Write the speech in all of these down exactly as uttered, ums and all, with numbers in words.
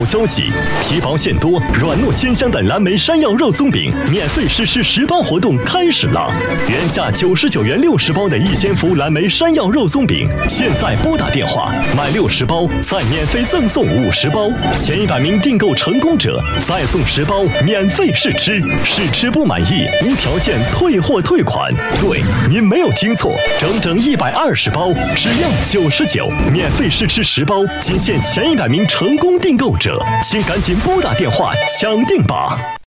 消息：皮薄馅多、软糯鲜香的蓝莓山药肉松饼免费试吃十包活动开始了！原价九十九元六十包的逸仙福蓝莓山药肉松饼，现在拨打电话买六十包，再免费赠送五十包，前一百名订购成功者再送十包免费试吃，试吃不满意无条件退货退款。对，您没有听错，整整一百二十包，只要九十九，免费试吃十包，仅限前一百名成功订购者。请赶紧拨打电话抢定吧！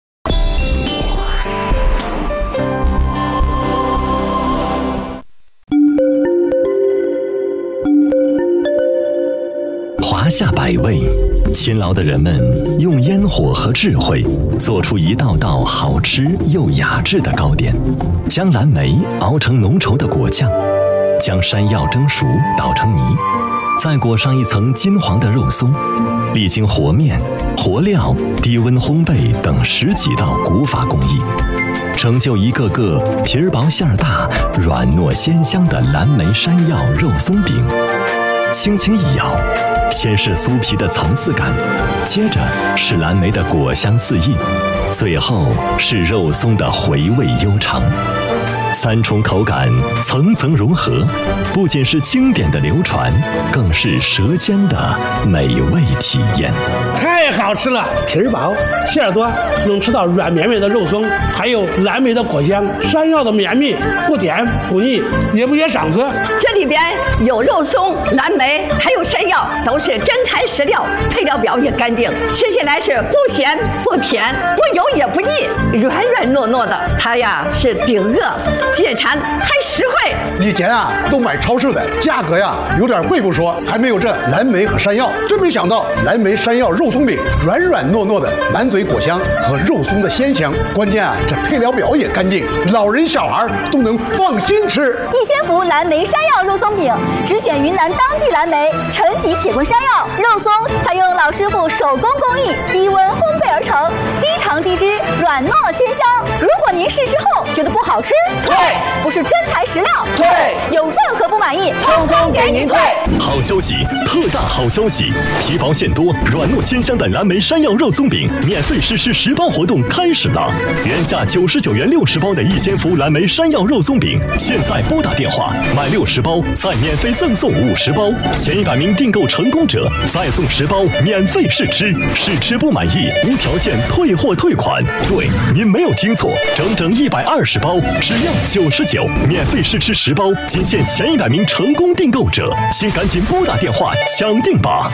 华夏百味，勤劳的人们用烟火和智慧做出一道道好吃又雅致的糕点，将蓝莓熬成浓稠的果酱，将山药蒸熟捣成泥，再裹上一层金黄的肉松，历经和面、和料、低温烘焙等十几道古法工艺，成就一个个皮儿薄馅儿大、软糯鲜香的蓝莓山药肉松饼。轻轻一咬，先是酥皮的层次感，接着是蓝莓的果香四溢，最后是肉松的回味悠长。三重口感层层融合，不仅是经典的流传，更是舌尖的美味体验。 太好吃了，皮儿薄馅儿多，能吃到软绵绵的肉松，还有蓝莓的果香，山药的绵密，不甜不腻，也不噎嗓子。 这里边有肉松、蓝莓，还有山药，都是真材实料，配料表也干净，吃起来是不咸不甜，不油也不腻，软软糯糯的。它呀是顶饿解馋还实惠。 以前啊都买超市的，价格呀有点贵不说，还没有这蓝莓和山药。真没想到蓝莓山药肉松饼软软糯糯的，满嘴果香和肉松的鲜香，关键啊这配料表也干净，老人小孩都能放心吃。 逸仙福蓝莓山药肉松饼只选云南当季蓝莓、陈吉铁棍山药肉松，采用老师傅手工工艺，低温烘焙而成，低糖低脂，软糯鲜香。如果您试吃后觉得不好吃，退，不是真材实料，退，有任何不满意，通通给您退。 好消息，特大好消息！皮薄馅多、软糯鲜香的蓝莓山药肉松饼免费试吃十包活动开始了！原价九十九元六十包的逸仙福蓝莓山药肉松饼，现在拨打电话买六十包，再免费赠送五十包，前一百名订购成功者再送十包免费试吃，试吃不满意无条件退货退款。对，您没有听错，整整一百二十包，只要九十九，免费试吃十包，仅限前一百名成功订购者，请赶紧拨打电话抢定吧！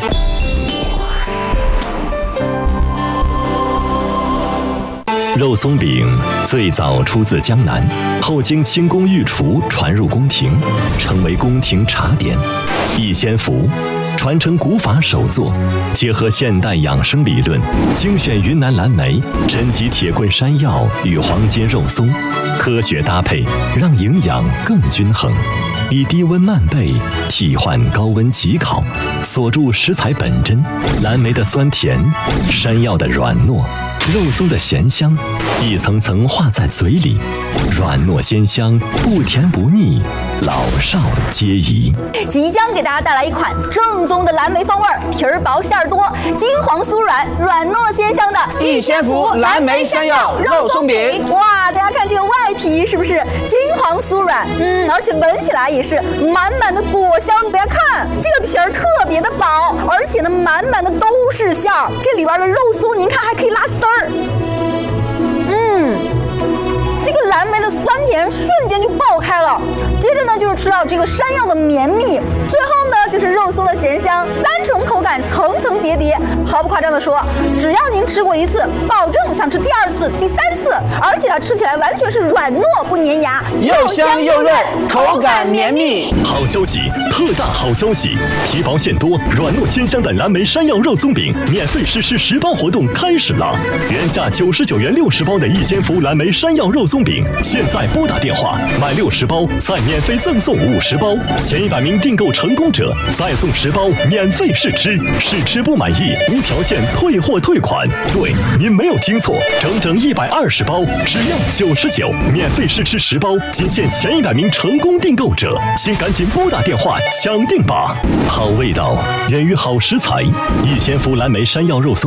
肉松饼最早出自江南，后经清宫御厨传入宫廷，成为宫廷茶点。逸仙福传承古法手作，结合现代养生理论，精选云南蓝莓、陈吉铁棍山药与黄金肉松，科学搭配，让营养更均衡。以低温慢焙替换高温急烤，锁住食材本真，蓝莓的酸甜，山药的软糯，肉松的咸香，一层层化在嘴里，软糯鲜香，不甜不腻，老少皆宜。 即将给大家带来一款正宗的蓝莓风味，皮儿薄馅儿多，金黄酥软，软糯鲜香的逸仙福蓝莓山药肉松饼。 哇，大家看这个外皮是不是金黄酥软？嗯，而且闻起来也是满满的果香。大家看这个皮儿特别的薄，而且呢满满的都是馅儿，这里边的肉松您看还可以拉丝儿。嗯。这个蓝莓的酸甜瞬间就爆开了，接着呢就是吃到这个山药的绵密，最后呢就是肉松的咸香，三重口感层层叠叠。毫不夸张的说，只要您吃过一次，保证想吃第二次、第三次，而且它吃起来完全是软糯不粘牙， 又香又润，口感绵密。 好消息，特大好消息！皮薄馅多、软糯鲜香的蓝莓山药肉松饼免费试吃十包活动开始了！原价九十九元六十包的逸仙福蓝莓山药肉松饼，现在拨打电话买六十包，再免费赠送五十包，前一百名订购成功者再送十包免费试吃，试吃不满意无条件退货退款。对，您没有听错，整整一百二十包，只要九十九，免费试吃十包，仅限前一百名成功订购者，请赶紧拨打电话抢定吧！好味道源于好食材，逸仙福蓝莓山药肉松。